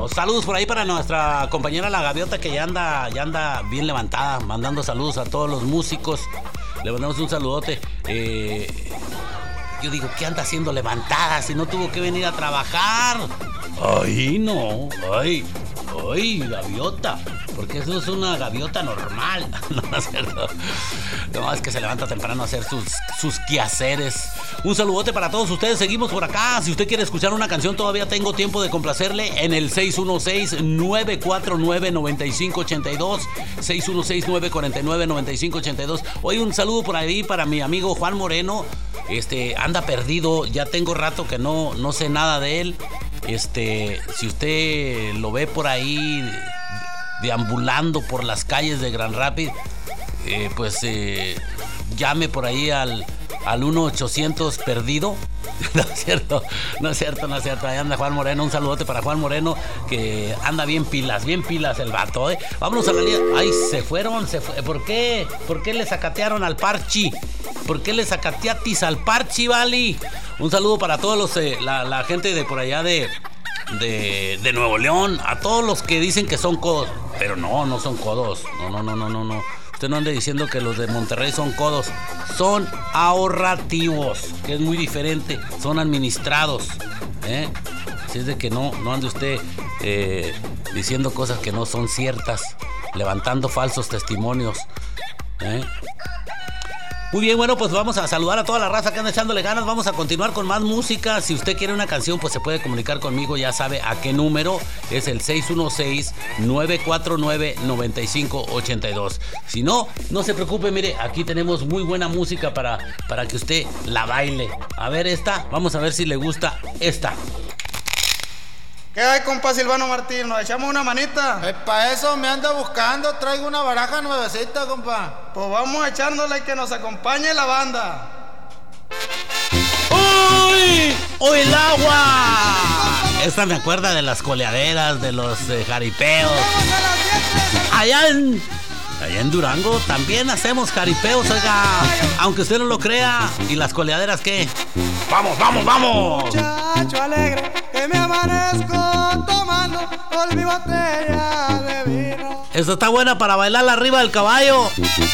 bueno. Saludos por ahí para nuestra compañera La Gaviota, que ya anda bien levantada, mandando saludos a todos los músicos. Le mandamos un saludote. Yo digo, ¿qué anda haciendo levantada si no tuvo que venir a trabajar? Ay, no. Ay, gaviota. Porque eso es una gaviota normal. No es cierto. No, es que se levanta temprano a hacer sus quehaceres. Un saludote para todos ustedes. Seguimos por acá. Si usted quiere escuchar una canción, todavía tengo tiempo de complacerle en el 616-949-9582. 616-949-9582. Hoy un saludo por ahí para mi amigo Juan Moreno. Anda perdido. Ya tengo rato que no sé nada de él. Si usted lo ve por ahí deambulando por las calles de Grand Rapids, llame por ahí al 1-800 perdido. No es cierto. Ahí anda Juan Moreno. Un saludote para Juan Moreno, que anda bien pilas el vato, ¿eh? Vámonos a la línea. Ay, se fueron. ¿Por qué? ¿Por qué le sacatearon al Parchi? ¿Por qué le sacateatis al Parchi, Vali? Un saludo para todos la gente de por allá de Nuevo León. A todos los que dicen que son codos. Pero no son codos. No. Usted no ande diciendo que los de Monterrey son codos. Son ahorrativos, que es muy diferente. Son administrados, ¿eh? Así es de que no ande usted diciendo cosas que no son ciertas, levantando falsos testimonios, ¿eh? Muy bien, bueno, pues vamos a saludar a toda la raza que anda echándole ganas. Vamos a continuar con más música. Si usted quiere una canción, pues se puede comunicar conmigo. Ya sabe a qué número. Es el 616-949-9582. Si no se preocupe. Mire, aquí tenemos muy buena música para que usted la baile. A ver esta. Vamos a ver si le gusta esta. ¿Qué hay, compa Silvano Martín? ¿Nos echamos una manita? Para eso me anda buscando. Traigo una baraja nuevecita, compa. Pues vamos echándole y que nos acompañe la banda. ¡Uy! ¡Uy, el agua! Esta me acuerda de las coleaderas, de los jaripeos. Allá en Durango también hacemos jaripeos, oiga. Aunque usted no lo crea. ¿Y las coleaderas qué? ¡Vamos! Muchacho alegre, que me amanezco tomando por mi botella de vino. Esto está buena para bailar arriba del caballo.